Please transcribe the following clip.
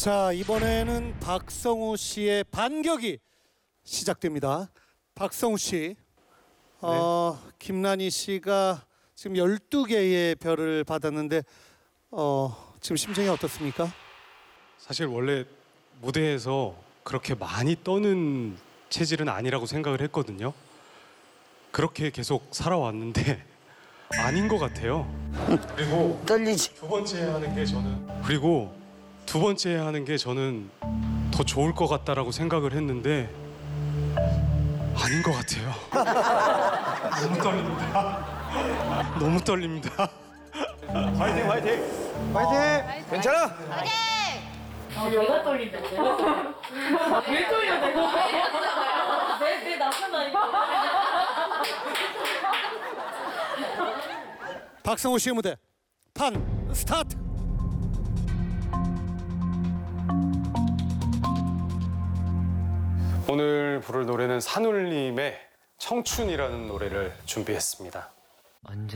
자, 이번에는 박성우 씨의 반격이 시작됩니다. 박성우 씨, 김란희 씨가 지금 12개의 별을 받았는데 지금 심정이 어떻습니까? 사실 원래 무대에서 그렇게 많이 떠는 체질은 아니라고 생각을 했거든요. 그렇게 계속 살아왔는데 아닌 것 같아요. 그리고 떨리지. 두 번째 하는 게 저는 더 좋을 것 같다라고 생각을 했는데 아닌 것 같아요. 너무 떨립니다. 너무 떨립니다. 화이팅 화이팅! 화이팅! 괜찮아? 내가 떨린다. 왜 떨려 내가? 내 남편 아니야? 박성우 씨의 무대 판 스타트. 오늘 부를 노래는 산울림의 청춘이라는 노래를 준비했습니다.